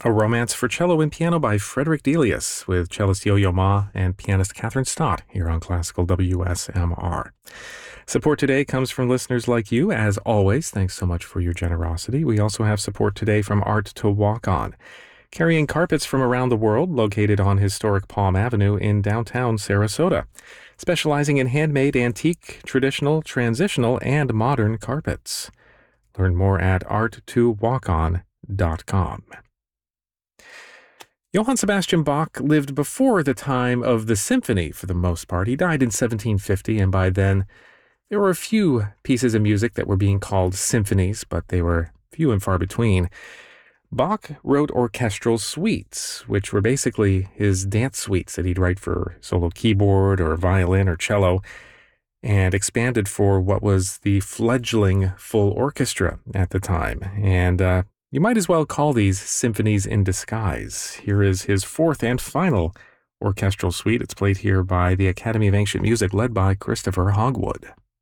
A Romance for Cello and Piano by Frederick Delius, with cellist Yo-Yo Ma and pianist Catherine Stott here on Classical WSMR. Support today comes from listeners like you. As always, thanks so much for your generosity. We also have support today from Art to Walk On, carrying carpets from around the world, located on historic Palm Avenue in downtown Sarasota, specializing in handmade, antique, traditional, transitional, and modern carpets. Learn more at art2walkon.com. Johann Sebastian Bach lived before the time of the symphony for the most part. He died in 1750, and by then there were a few pieces of music that were being called symphonies, but they were few and far between. Bach wrote orchestral suites, which were basically his dance suites that he'd write for solo keyboard or violin or cello, and expanded for what was the fledgling full orchestra at the time. And you might as well call these symphonies in disguise. Here is his fourth and final orchestral suite. It's played here by the Academy of Ancient Music, led by Christopher Hogwood.